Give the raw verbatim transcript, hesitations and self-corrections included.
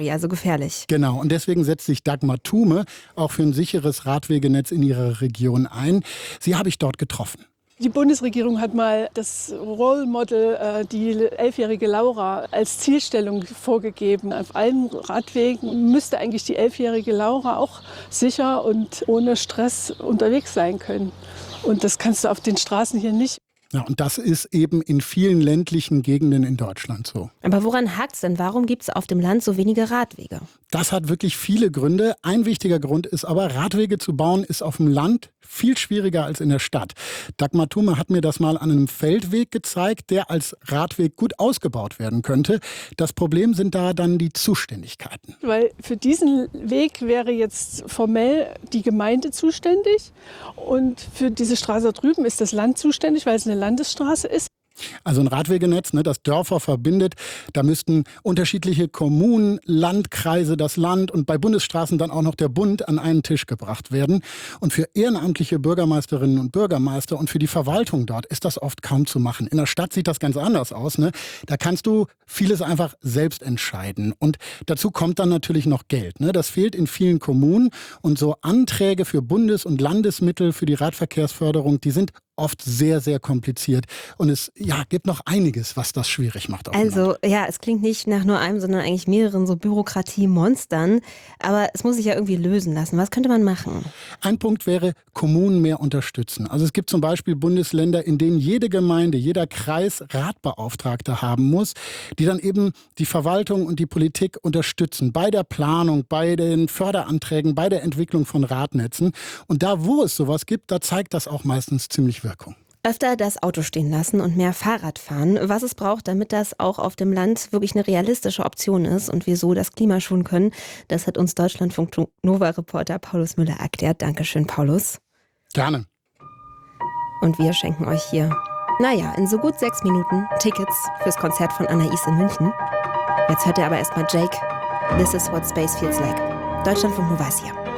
Also gefährlich. Genau, und deswegen setzt sich Dagmar Thume auch für ein sicheres Radwegenetz in ihrer Region ein. Sie habe ich dort getroffen. Die Bundesregierung hat mal das Role Model, äh, die elfjährige Laura, als Zielstellung vorgegeben. Auf allen Radwegen müsste eigentlich die elfjährige Laura auch sicher und ohne Stress unterwegs sein können. Und das kannst du auf den Straßen hier nicht. Ja, und das ist eben in vielen ländlichen Gegenden in Deutschland so. Aber woran hakt's denn? Warum gibt es auf dem Land so wenige Radwege? Das hat wirklich viele Gründe. Ein wichtiger Grund ist aber, Radwege zu bauen ist auf dem Land viel schwieriger als in der Stadt. Dagmar Thume hat mir das mal an einem Feldweg gezeigt, der als Radweg gut ausgebaut werden könnte. Das Problem sind da dann die Zuständigkeiten. Weil für diesen Weg wäre jetzt formell die Gemeinde zuständig und für diese Straße drüben ist das Land zuständig, weil es eine Landesstraße ist. Also ein Radwegenetz, ne, das Dörfer verbindet. Da müssten unterschiedliche Kommunen, Landkreise, das Land und bei Bundesstraßen dann auch noch der Bund an einen Tisch gebracht werden. Und für ehrenamtliche Bürgermeisterinnen und Bürgermeister und für die Verwaltung dort ist das oft kaum zu machen. In der Stadt sieht das ganz anders aus. Ne? Da kannst du vieles einfach selbst entscheiden. Und dazu kommt dann natürlich noch Geld. Ne? Das fehlt in vielen Kommunen. Und so Anträge für Bundes- und Landesmittel für die Radverkehrsförderung, die sind oft sehr, sehr kompliziert. Und es ja, gibt noch einiges, was das schwierig macht. Auf Also ja, es klingt nicht nach nur einem, sondern eigentlich mehreren so Bürokratiemonstern. Aber es muss sich ja irgendwie lösen lassen. Was könnte man machen? Ein Punkt wäre, Kommunen mehr unterstützen. Also es gibt zum Beispiel Bundesländer, in denen jede Gemeinde, jeder Kreis Radbeauftragte haben muss, die dann eben die Verwaltung und die Politik unterstützen. Bei der Planung, bei den Förderanträgen, bei der Entwicklung von Radnetzen. Und da, wo es sowas gibt, da zeigt das auch meistens ziemlich Wirkung. Öfter das Auto stehen lassen und mehr Fahrrad fahren. Was es braucht, damit das auch auf dem Land wirklich eine realistische Option ist und wir so das Klima schonen können, das hat uns Deutschlandfunk Nova-Reporter Paulus Müller erklärt. Dankeschön, Paulus. Gerne. Und wir schenken euch hier, naja, in so gut sechs Minuten Tickets fürs Konzert von Anais in München. Jetzt hört ihr aber erstmal Jake. This is what space feels like. Deutschlandfunk Nova ist hier.